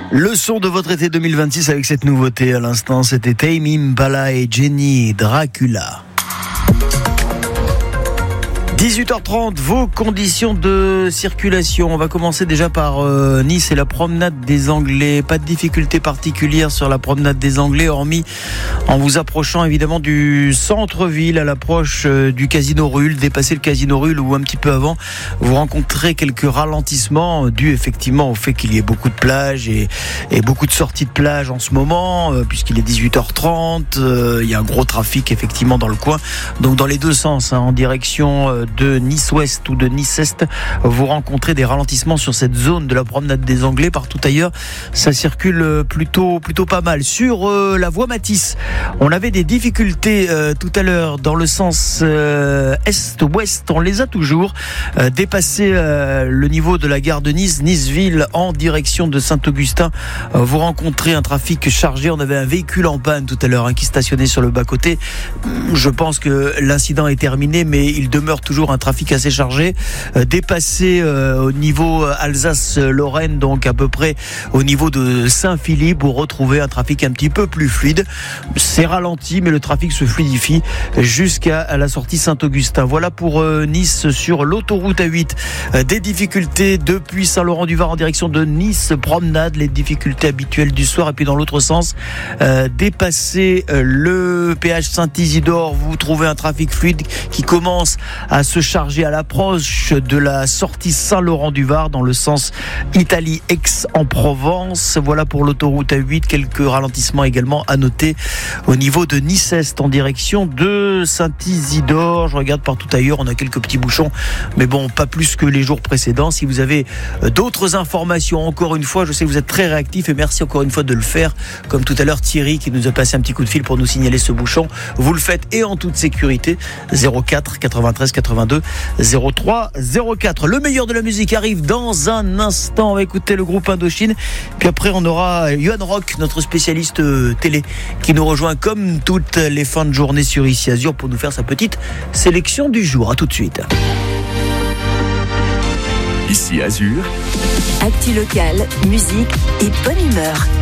Le son de votre été 2026 avec cette nouveauté à l'instant, c'était Tame Impala et Jenny Dracula. 18h30, vos conditions de circulation. On va commencer déjà par Nice et la promenade des Anglais. Pas de difficulté particulière sur la promenade des Anglais, hormis en vous approchant évidemment du centre-ville, à l'approche du Casino Ruhl. Dépasser le Casino Ruhl ou un petit peu avant, vous rencontrez quelques ralentissements dus effectivement au fait qu'il y ait beaucoup de plages et beaucoup de sorties de plage en ce moment, puisqu'il est 18h30. Il y a un gros trafic effectivement dans le coin. Donc dans les deux sens, en direction de Nice-Ouest ou de Nice-Est, vous rencontrez des ralentissements sur cette zone de la promenade des Anglais. Partout ailleurs, ça circule plutôt pas mal. Sur la voie Matisse, on avait des difficultés tout à l'heure dans le sens est-ouest. On les a toujours. Dépasser le niveau de la gare de Nice, Nice-Ville en direction de Saint-Augustin, vous rencontrez un trafic chargé. On avait un véhicule en panne tout à l'heure qui stationnait sur le bas-côté. Je pense que l'incident est terminé, mais il demeure toujours un trafic assez chargé. Dépassé au niveau Alsace-Lorraine, donc à peu près au niveau de Saint-Philippe, vous retrouvez un trafic un petit peu plus fluide. C'est ralenti, mais le trafic se fluidifie jusqu'à la sortie Saint-Augustin. Voilà pour Nice. Sur l'autoroute A8, des difficultés depuis Saint-Laurent-du-Var en direction de Nice promenade, les difficultés habituelles du soir. Et puis dans l'autre sens, dépasser le péage Saint-Isidore, vous trouvez un trafic fluide qui commence à se charger à l'approche de la sortie Saint-Laurent-du-Var dans le sens Italie-Aix-en-Provence. Voilà pour l'autoroute A8. Quelques ralentissements également à noter au niveau de Nice-Est en direction de Saint-Isidore. Je regarde partout ailleurs, on a quelques petits bouchons, mais bon, pas plus que les jours précédents. Si vous avez d'autres informations, encore une fois, je sais que vous êtes très réactifs et merci encore une fois de le faire. Comme tout à l'heure, Thierry qui nous a passé un petit coup de fil pour nous signaler ce bouchon. Vous le faites et en toute sécurité. 04 93 82 03 04. Le meilleur de la musique arrive dans un instant. On va écouter le groupe Indochine. Puis après, on aura Yohan Rock, notre spécialiste télé, qui nous rejoint comme toutes les fins de journée sur Ici Azur pour nous faire sa petite sélection du jour. À tout de suite. Ici Azur. Actu local, musique et bonne humeur.